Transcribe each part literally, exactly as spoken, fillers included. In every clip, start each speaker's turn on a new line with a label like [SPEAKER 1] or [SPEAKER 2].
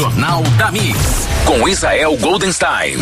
[SPEAKER 1] Jornal da Mix, com Israel Goldenstein.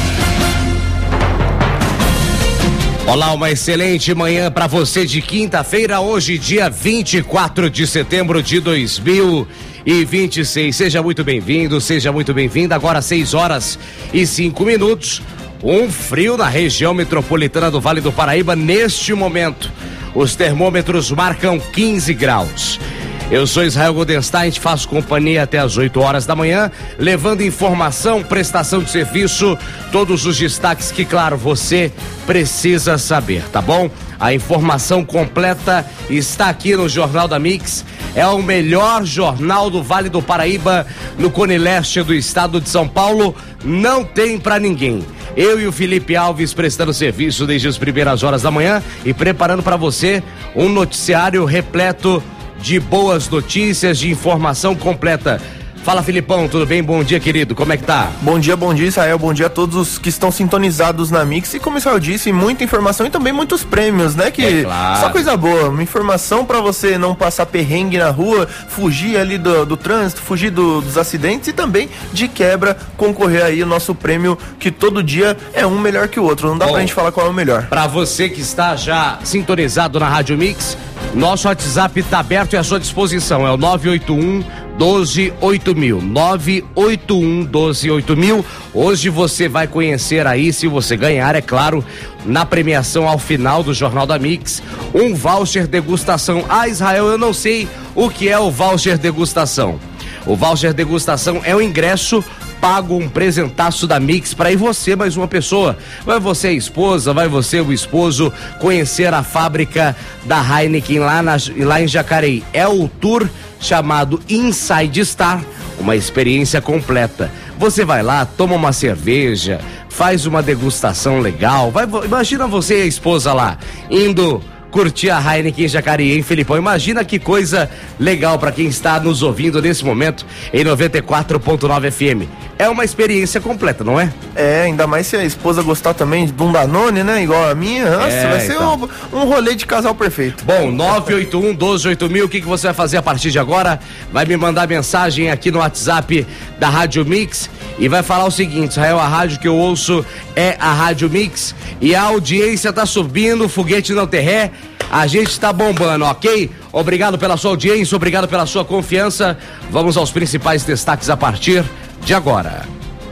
[SPEAKER 2] Olá, uma excelente manhã para você de quinta-feira, hoje dia vinte e quatro de setembro de dois mil e vinte e seis. Seja muito bem-vindo, seja muito bem-vinda. Agora seis horas e cinco minutos. Um frio na região metropolitana do Vale do Paraíba neste momento. Os termômetros marcam quinze graus. Eu sou Israel Goldenstein, te faço companhia até as oito horas da manhã, levando informação, prestação de serviço, todos os destaques que, claro, você precisa saber, tá bom? A informação completa está aqui no Jornal da Mix. É o melhor jornal do Vale do Paraíba, no Cone Leste do estado de São Paulo. Não tem pra ninguém. Eu e o Felipe Alves prestando serviço desde as primeiras horas da manhã e preparando para você um noticiário repleto de boas notícias, de informação completa. Fala, Filipão, tudo bem? Bom dia, querido, como é que tá?
[SPEAKER 3] Bom dia, bom dia, Israel, bom dia a todos os que estão sintonizados na Mix. E como o Israel disse, muita informação e também muitos prêmios, né? Que
[SPEAKER 2] é claro.
[SPEAKER 3] Só coisa boa, uma informação pra você não passar perrengue na rua, fugir ali do, do trânsito, fugir do, dos acidentes e também, de quebra, concorrer aí o nosso prêmio, que todo dia é um melhor que o outro, não dá Bom, pra gente falar qual é o melhor.
[SPEAKER 2] Pra você que está já sintonizado na Rádio Mix, nosso WhatsApp tá aberto e à sua disposição, é o nove oito um, doze, oito mil, nove oito um, doze, oito mil. Hoje você vai conhecer aí, se você ganhar, é claro, na premiação ao final do Jornal da Mix, um voucher degustação. Ah, Israel, eu não sei o que é o voucher degustação. O voucher degustação é o ingresso pago, um presentaço da Mix para ir você mais uma pessoa. Vai você a esposa, vai você o esposo conhecer a fábrica da Heineken lá, na, lá em Jacareí. É o tour chamado Inside Star, uma experiência completa. Você vai lá, toma uma cerveja, faz uma degustação legal. Vai, imagina você e a esposa lá, indo curtir a Heineken em Jacareí, hein, Felipão? Imagina que coisa legal para quem está nos ouvindo nesse momento em noventa e quatro ponto nove F M. É uma experiência completa, não é?
[SPEAKER 3] É, ainda mais se a esposa gostar também de um Danone, né? Igual a minha. Nossa, é, vai ser então. um, um rolê de casal perfeito.
[SPEAKER 2] Bom, nove oito um, doze, oito mil, o que, que você vai fazer a partir de agora? Vai me mandar mensagem aqui no WhatsApp da Rádio Mix e vai falar o seguinte: Israel, a rádio que eu ouço é a Rádio Mix e a audiência tá subindo, o foguete não tem ré, a gente tá bombando, ok? Obrigado pela sua audiência, obrigado pela sua confiança. Vamos aos principais destaques a partir de agora.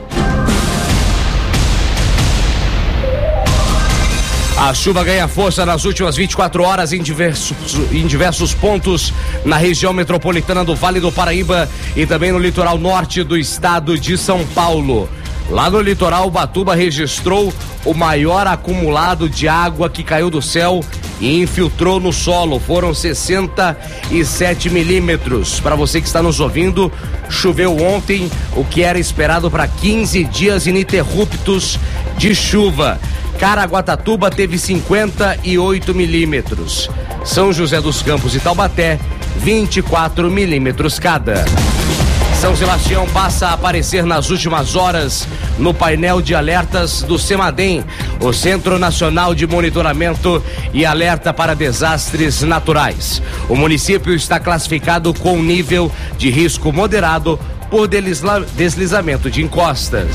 [SPEAKER 2] A chuva ganha força nas últimas vinte e quatro horas em diversos, em diversos pontos na região metropolitana do Vale do Paraíba e também no litoral norte do estado de São Paulo. Lá no litoral, Ubatuba registrou o maior acumulado de água que caiu do céu e infiltrou no solo. Foram sessenta e sete milímetros. Para você que está nos ouvindo, choveu ontem, o que era esperado para quinze dias ininterruptos de chuva. Caraguatatuba teve cinquenta e oito milímetros. São José dos Campos e Taubaté, vinte e quatro milímetros cada. São Sebastião passa a aparecer nas últimas horas no painel de alertas do CEMADEM, o Centro Nacional de Monitoramento e Alerta para Desastres Naturais. O município está classificado com nível de risco moderado por desliza- deslizamento de encostas.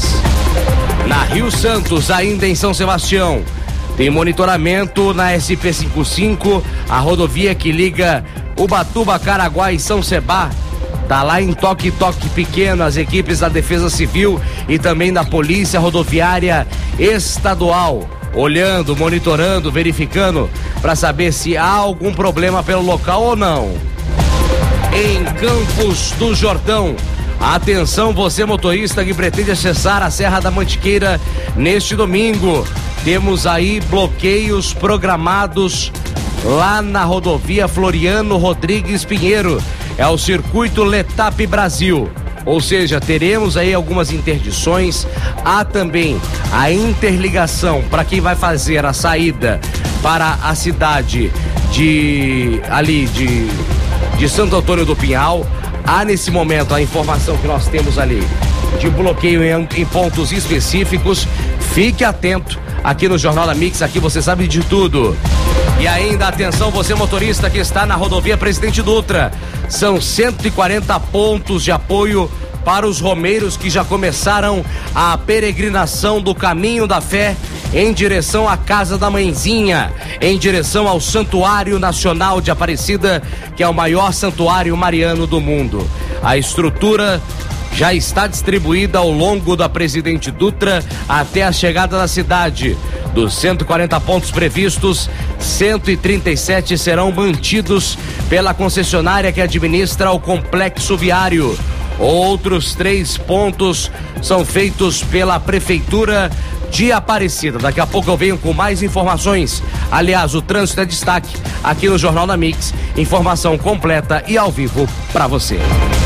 [SPEAKER 2] Na Rio Santos, ainda em São Sebastião, tem monitoramento na S P cinquenta e cinco, a rodovia que liga Ubatuba, Caraguá e São Sebá. Tá lá em toque-toque pequeno, as equipes da Defesa Civil e também da Polícia Rodoviária Estadual, olhando, monitorando, verificando para saber se há algum problema pelo local ou não. Em Campos do Jordão, atenção você motorista que pretende acessar a Serra da Mantiqueira neste domingo. Temos aí bloqueios programados lá na rodovia Floriano Rodrigues Pinheiro. É o circuito Letap Brasil, ou seja, teremos aí algumas interdições. Há também a interligação para quem vai fazer a saída para a cidade de ali de, de Santo Antônio do Pinhal. Há nesse momento a informação que nós temos ali de bloqueio em, em pontos específicos. Fique atento aqui no Jornal da Mix, aqui você sabe de tudo. E ainda, atenção, você motorista que está na rodovia Presidente Dutra. São cento e quarenta pontos de apoio para os romeiros que já começaram a peregrinação do caminho da fé em direção à Casa da Mãezinha, em direção ao Santuário Nacional de Aparecida, que é o maior santuário mariano do mundo. A estrutura já está distribuída ao longo da Presidente Dutra até a chegada da cidade. Dos cento e quarenta pontos previstos, cento e trinta e sete serão mantidos pela concessionária que administra o complexo viário. Outros três pontos são feitos pela Prefeitura de Aparecida. Daqui a pouco eu venho com mais informações. Aliás, o trânsito é destaque aqui no Jornal da Mix. Informação completa e ao vivo para você.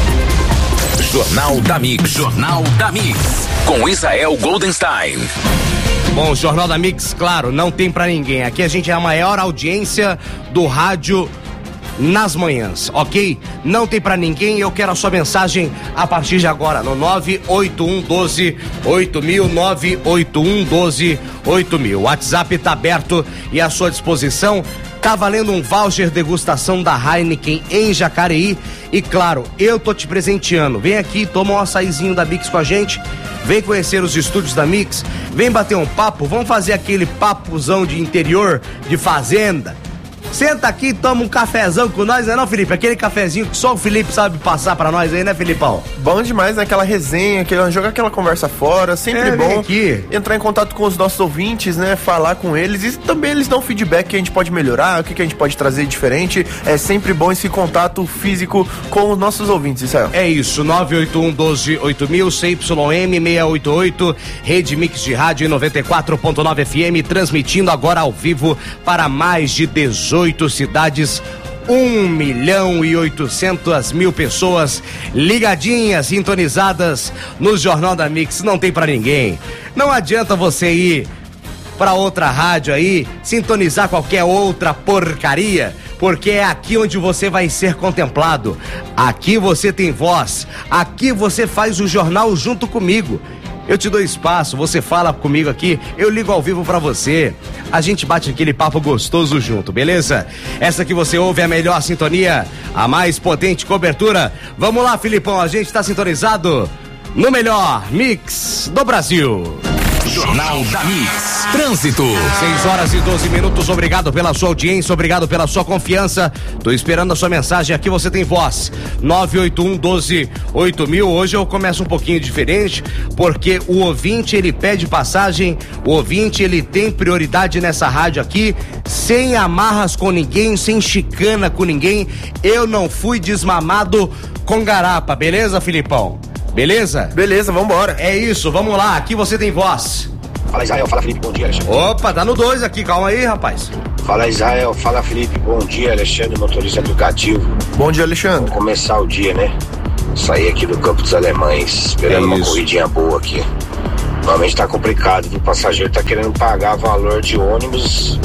[SPEAKER 1] Jornal da Mix. Jornal da Mix. Com Israel Goldenstein.
[SPEAKER 2] Bom, o Jornal da Mix, claro, não tem pra ninguém. Aqui a gente é a maior audiência do rádio nas manhãs, ok? Não tem pra ninguém. Eu quero a sua mensagem a partir de agora no nove oito um um dois oito mil, nove oito um um dois oito mil. O WhatsApp tá aberto e à sua disposição. Tá valendo um voucher degustação da Heineken em Jacareí. E claro, eu tô te presenteando. Vem aqui, toma um açaizinho da Mix com a gente. Vem conhecer os estúdios da Mix. Vem bater um papo. Vamos fazer aquele papuzão de interior, de fazenda. Senta aqui e toma um cafezão com nós, não é não, Felipe? Aquele cafezinho que só o Felipe sabe passar pra nós aí, né, Felipão?
[SPEAKER 3] Bom demais, né? Aquela resenha, aquela, jogar aquela conversa fora, sempre
[SPEAKER 2] é,
[SPEAKER 3] bom
[SPEAKER 2] aqui.
[SPEAKER 3] Entrar em contato com os nossos ouvintes, né? Falar com eles e também eles dão feedback que a gente pode melhorar, o que, que a gente pode trazer diferente. É sempre bom esse contato físico com os nossos ouvintes, Israel.
[SPEAKER 2] É isso, nove oito um um dois oito mil, C Y M seiscentos e oitenta e oito, Rede Mix de Rádio noventa e quatro ponto nove F M, transmitindo agora ao vivo para mais de dezoito cidades, um milhão e oitocentas mil pessoas ligadinhas, sintonizadas no Jornal da Mix. Não tem pra ninguém. Não adianta você ir pra outra rádio aí, sintonizar qualquer outra porcaria, porque é aqui onde você vai ser contemplado. Aqui você tem voz, aqui você faz o jornal junto comigo. Eu te dou espaço, você fala comigo aqui, eu ligo ao vivo pra você. A gente bate aquele papo gostoso junto, beleza? Essa que você ouve é a melhor sintonia, a mais potente cobertura. Vamos lá, Filipão, a gente tá sintonizado no melhor mix do Brasil.
[SPEAKER 1] Jornal da Mix. Trânsito.
[SPEAKER 2] seis horas e doze minutos. Obrigado pela sua audiência, obrigado pela sua confiança. Tô esperando a sua mensagem. Aqui você tem voz. nove oito um um dois oito mil. Hoje eu começo um pouquinho diferente, porque o ouvinte ele pede passagem. O ouvinte ele tem prioridade nessa rádio aqui, sem amarras com ninguém, sem chicana com ninguém. Eu não fui desmamado com garapa, beleza, Filipão? Beleza?
[SPEAKER 3] Beleza, vambora.
[SPEAKER 2] É isso, vamos lá, aqui você tem voz.
[SPEAKER 4] Fala Israel, fala Felipe, bom dia, Alexandre.
[SPEAKER 2] Opa, tá no dois aqui, calma aí, rapaz.
[SPEAKER 4] Fala Israel, fala Felipe, bom dia, Alexandre, motorista aplicativo.
[SPEAKER 3] Bom dia, Alexandre.
[SPEAKER 4] Vamos começar o dia, né? Sair aqui do Campo dos Alemães, esperando
[SPEAKER 2] É
[SPEAKER 4] uma
[SPEAKER 2] isso.
[SPEAKER 4] corridinha boa aqui. Normalmente tá complicado, o passageiro tá querendo pagar valor de ônibus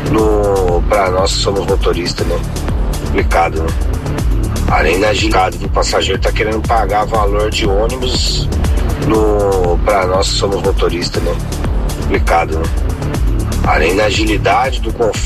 [SPEAKER 4] no... pra nós que somos motoristas, né? Complicado, né? Além da agilidade, o passageiro tá querendo pagar valor de ônibus no... pra nós que somos motoristas, né? Complicado, né? Além da agilidade, do conforto